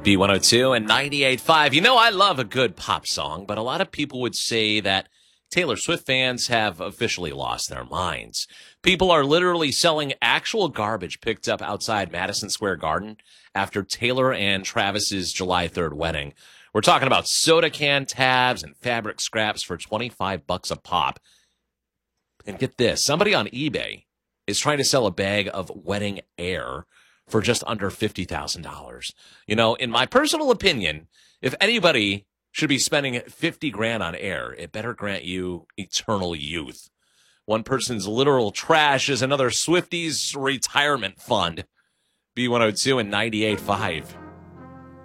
B102 and 98.5. You know, I love a good pop song, but a lot of people would say that Taylor Swift fans have officially lost their minds. People are literally selling actual garbage picked up outside Madison Square Garden after Taylor and Travis's July 3rd wedding. We're talking about soda can tabs and fabric scraps for $25 a pop. And get this, somebody on eBay is trying to sell a bag of wedding air for just under $50,000. You know, in my personal opinion, if anybody should be spending 50 grand on air, it better grant you eternal youth. One person's literal trash is another Swifties retirement fund. B102 and 98.5.